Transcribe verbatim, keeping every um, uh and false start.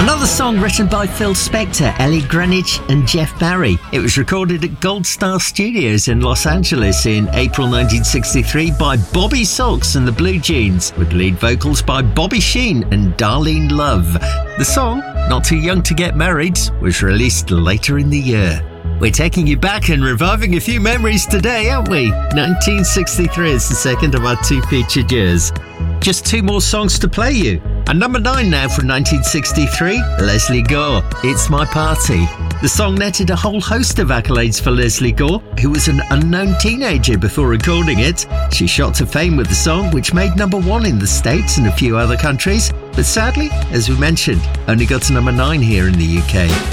Another song written by Phil Spector, Ellie Greenwich and Jeff Barry. It was recorded at Gold Star Studios in Los Angeles in April nineteen sixty-three by Bobby Sox and the Blue Jeans, with lead vocals by Bobby Sheen and Darlene Love. The song, Not Too Young to Get Married, was released later in the year. We're taking you back and reviving a few memories today, aren't we? nineteen sixty-three is the second of our two featured years. Just two more songs to play you. And number nine now from nineteen sixty-three, Lesley Gore, It's My Party. The song netted a whole host of accolades for Lesley Gore, who was an unknown teenager before recording it. She shot to fame with the song, which made number one in the States and a few other countries. But sadly, as we mentioned, only got to number nine here in the U K.